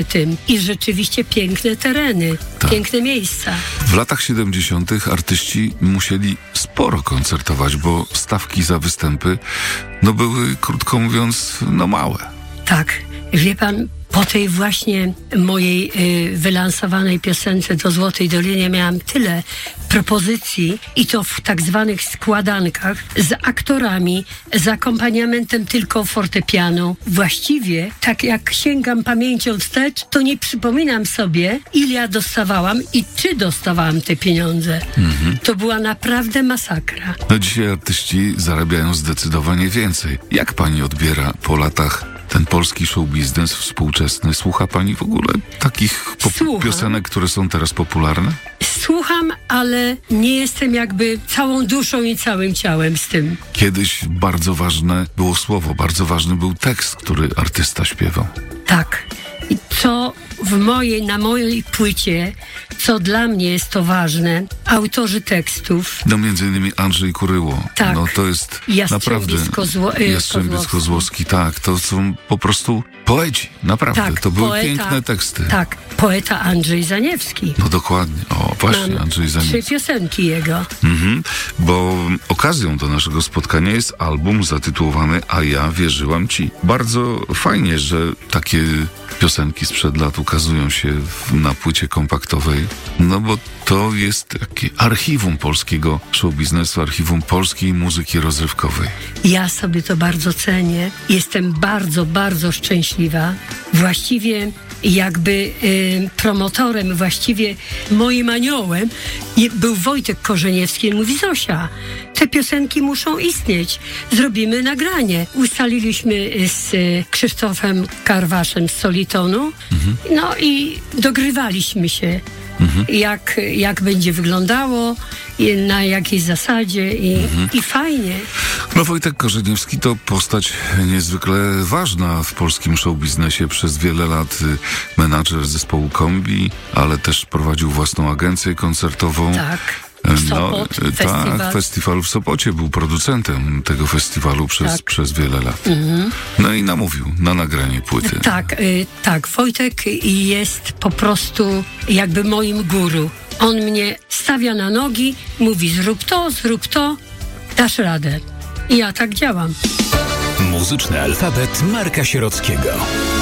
tym. I rzeczywiście piękne tereny, piękne miejsca. W latach 70. artyści musieli sporo koncertować, bo stawki za występy były, krótko mówiąc, małe. Tak, wie pan, po tej właśnie mojej wylansowanej piosence do Złotej Doliny miałam tyle propozycji i to w tak zwanych składankach z aktorami, z akompaniamentem tylko fortepianu. Właściwie, tak jak sięgam pamięcią wstecz, to nie przypominam sobie, ile ja dostawałam i czy dostawałam te pieniądze. To była naprawdę masakra. Dzisiaj artyści zarabiają zdecydowanie więcej. Jak pani odbiera po latach ten polski show biznes współczesny? Słucha pani w ogóle takich piosenek, które są teraz popularne? Słucham, ale nie jestem jakby całą duszą i całym ciałem z tym. Kiedyś bardzo ważne było słowo, bardzo ważny był tekst, który artysta śpiewał. Tak. I co na mojej płycie, co dla mnie jest to ważne, autorzy tekstów. Między innymi Andrzej Kuryło. Tak. To jest Jastrzębicko-Złowski. Tak, to są po prostu poeci, naprawdę. Tak, to były piękne teksty. Tak, poeta Andrzej Zaniewski. Dokładnie. Właśnie, Andrzej Zaniewski. 3 piosenki jego. Bo okazją do naszego spotkania jest album zatytułowany A ja wierzyłam ci. Bardzo fajnie, że takie piosenki sprzed lat ukazują się na płycie kompaktowej, bo to jest takie archiwum polskiego show biznesu, archiwum polskiej muzyki rozrywkowej. Ja sobie to bardzo cenię. Jestem bardzo, bardzo szczęśliwa. Właściwie jakby promotorem, właściwie moim aniołem był Wojtek Korzeniewski. Mówi: Zosia, te piosenki muszą istnieć. Zrobimy nagranie. Ustaliliśmy z Krzysztofem Karwaszem z Solitonu. I dogrywaliśmy się. Jak będzie wyglądało, na jakiej zasadzie i fajnie. Wojtek Korzeniewski to postać niezwykle ważna w polskim show-biznesie. Przez wiele lat menadżer zespołu Kombi, ale też prowadził własną agencję koncertową. Tak. Sopot, festiwal. Festiwal w Sopocie, był producentem tego festiwalu przez wiele lat. I namówił na nagranie płyty. Tak, Wojtek jest po prostu jakby moim guru. On mnie stawia na nogi, mówi: zrób to, dasz radę. I ja tak działam. Muzyczny alfabet Marka Sierockiego.